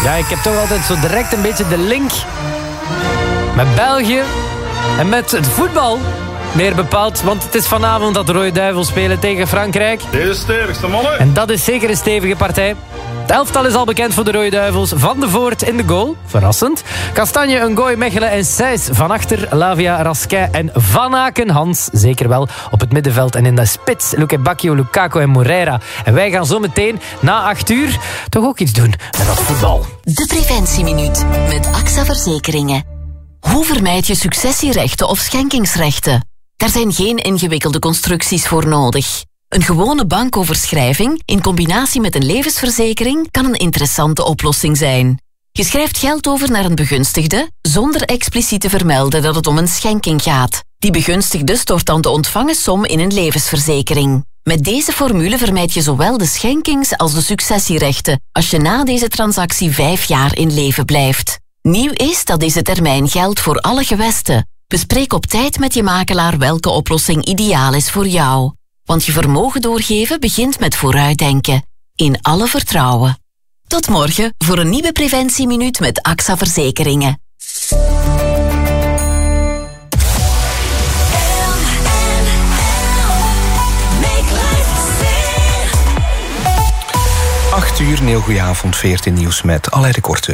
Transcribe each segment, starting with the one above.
Ja, ik heb toch altijd zo direct een beetje de link met België en met het voetbal. Meer bepaald, want het is vanavond dat de Rode Duivels spelen tegen Frankrijk. Deze stevigste mannen. En dat is zeker een stevige partij. Het elftal is al bekend voor de Rode Duivels. Van de Voort in de goal, verrassend. Kastanje, Ngoy, Mechelen en Sijs van achter. Lavia, Rasquin en Van Aken, Hans, zeker wel, op het middenveld. En in de spits, Luque Bacchio, Lukaku en Moreira. En wij gaan zo meteen, na 8 uur, toch ook iets doen met dat voetbal. De Preventieminuut met AXA Verzekeringen. Hoe vermijd je successierechten of schenkingsrechten? Daar zijn geen ingewikkelde constructies voor nodig. Een gewone bankoverschrijving in combinatie met een levensverzekering kan een interessante oplossing zijn. Je schrijft geld over naar een begunstigde zonder expliciet te vermelden dat het om een schenking gaat. Die begunstigde stort dan de ontvangen som in een levensverzekering. Met deze formule vermijd je zowel de schenkings- als de successierechten als je na deze transactie 5 jaar in leven blijft. Nieuw is dat deze termijn geldt voor alle gewesten. Bespreek op tijd met je makelaar welke oplossing ideaal is voor jou. Want je vermogen doorgeven begint met vooruitdenken. In alle vertrouwen. Tot morgen voor een nieuwe Preventieminuut met AXA Verzekeringen. Acht uur, een heel goeie avond, 14 nieuws met Alain de Korte.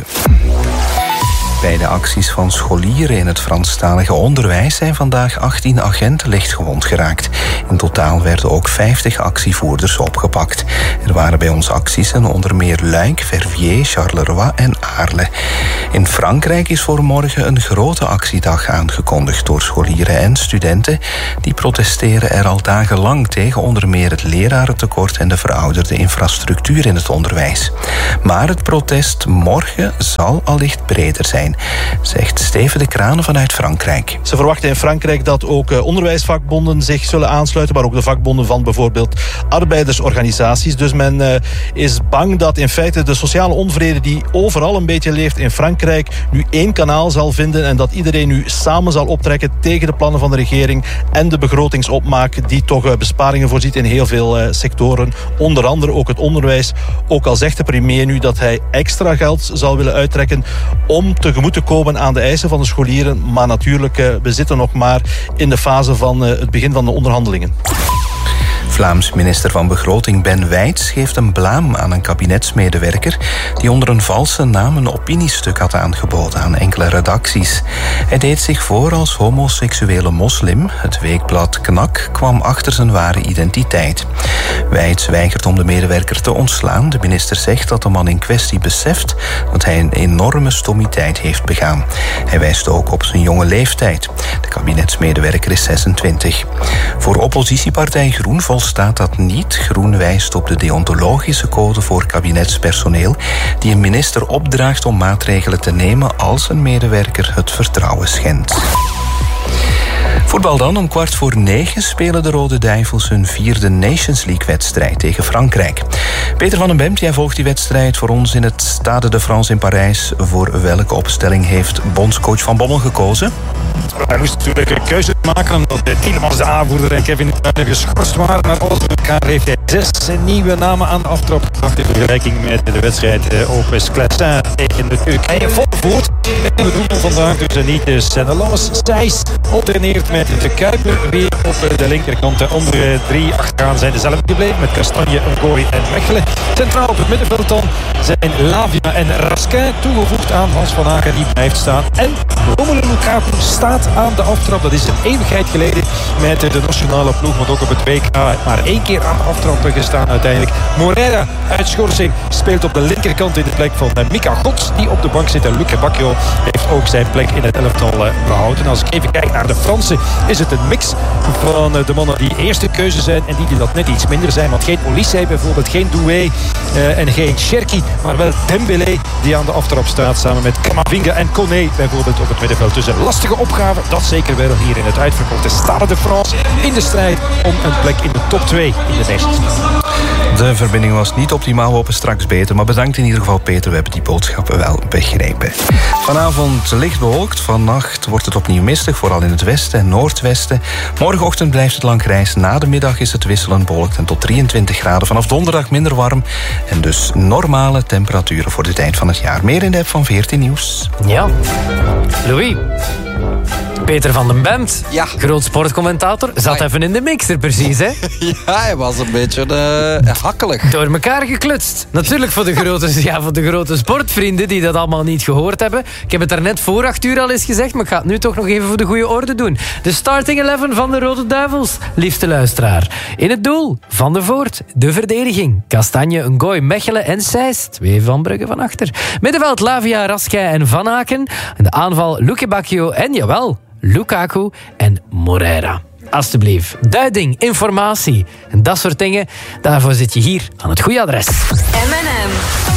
Bij de acties van scholieren in het Franstalige onderwijs zijn vandaag 18 agenten lichtgewond geraakt. In totaal werden ook 50 actievoerders opgepakt. Er waren bij ons acties in onder meer Luik, Verviers, Charleroi en Aarle. In Frankrijk is voor morgen een grote actiedag aangekondigd door scholieren en studenten. Die protesteren er al dagenlang tegen onder meer het lerarentekort en de verouderde infrastructuur in het onderwijs. Maar het protest morgen zal allicht breder zijn, zegt Steven de Kranen vanuit Frankrijk. Ze verwachten in Frankrijk dat ook onderwijsvakbonden zich zullen aansluiten, maar ook de vakbonden van bijvoorbeeld arbeidersorganisaties. Dus men is bang dat in feite de sociale onvrede die overal een beetje leeft in Frankrijk nu één kanaal zal vinden en dat iedereen nu samen zal optrekken tegen de plannen van de regering en de begrotingsopmaak die toch besparingen voorziet in heel veel sectoren. Onder andere ook het onderwijs. Ook al zegt de premier nu dat hij extra geld zal willen uittrekken om tegemoet te komen aan de eisen van de scholieren. Maar natuurlijk, we zitten nog maar in de fase van het begin van de onderhandelingen. Vlaams minister van Begroting Ben Wijts geeft een blaam aan een kabinetsmedewerker die onder een valse naam een opiniestuk had aangeboden aan enkele redacties. Hij deed zich voor als homoseksuele moslim. Het weekblad Knak kwam achter zijn ware identiteit. Wijts weigert om de medewerker te ontslaan. De minister zegt dat de man in kwestie beseft dat hij een enorme stommiteit heeft begaan. Hij wijst ook op zijn jonge leeftijd. De kabinetsmedewerker is 26. Voor oppositiepartij Groen volstaat dat niet. Groen wijst op de deontologische code voor kabinetspersoneel die een minister opdraagt om maatregelen te nemen als een medewerker het vertrouwen schendt. Voetbal dan. Om 8:45 spelen de Rode Duivels hun 4e Nations League-wedstrijd tegen Frankrijk. Peter van den Bemt, jij volgt die wedstrijd voor ons in het Stade de France in Parijs. Voor welke opstelling heeft bondscoach Van Bommel gekozen? Hij moest natuurlijk een keuze maken omdat Tielemans de aanvoerder en Kevin De Bruyne geschorst waren. Maar alles bij elkaar heeft hij 6 nieuwe namen aan de aftrap gebracht in vergelijking met de wedstrijd Opus Classin tegen de Turkije. Vol voort. En we doen vandaag dus niet de Sennelas. Thijs alterneert met de Kuiper weer op de linkerkant. De andere 3 achteraan zijn dezelfde gebleven met Kastanje, Ngoy en Mechelen. Centraal op het middenveld dan zijn Lavia en Rasquin toegevoegd aan Hans van Aken, die blijft staan. En Romelu Lukaku staat aan de aftrap. Dat is een eeuwigheid geleden met de nationale ploeg, want ook op het WK maar 1 keer aan de aftrap gestaan uiteindelijk. Moreira uit schorsing speelt op de linkerkant in de plek van Mika Gods, die op de bank zit. En Luque Bacchio heeft ook zijn plek in het elftal behouden. Als ik even kijk naar de Fransen, is het een mix van de mannen die eerste keuze zijn en die dat net iets minder zijn. Want geen Olysee bijvoorbeeld, geen Doué en geen Cherki, maar wel Dembélé die aan de aftrap staat samen met Camavinga en Koné bijvoorbeeld op het middenveld. Dus een lastige opgave, dat zeker wel hier in het uitverkochte Stade de France in de strijd om een plek in de top 2 in de Nations League. De verbinding was niet optimaal, we hopen straks beter. Maar bedankt in ieder geval, Peter. We hebben die boodschappen wel begrepen. Vanavond licht bewolkt. Vannacht wordt het opnieuw mistig, vooral in het westen en noordwesten. Morgenochtend blijft het lang grijs. Na de middag is het wisselend bewolkt en tot 23 graden. Vanaf donderdag minder warm. En dus normale temperaturen voor dit eind van het jaar. Meer in de app van 14 Nieuws. Ja. Louis. Peter van den Bemt, ja. Groot sportcommentator, zat even in de mixer precies, hè? Ja, hij was een beetje hakkelig. Door elkaar geklutst. Natuurlijk voor de grote sportvrienden die dat allemaal niet gehoord hebben. Ik heb het er net voor 8 uur al eens gezegd, maar ik ga het nu toch nog even voor de goede orde doen. De starting 11 van de Rode Duivels, liefste luisteraar. In het doel, Van der Voort, de verdediging. Kastanje, Ngoy, Mechelen en Seist. 2 van Brugge van achter. Middenveld, Lavia, Raskei en Van Aken. En de aanval, Luke Bacchio en jawel, Lukaku en Moreira. Alsjeblieft, duiding, informatie en dat soort dingen. Daarvoor zit je hier aan het goede adres. M&M.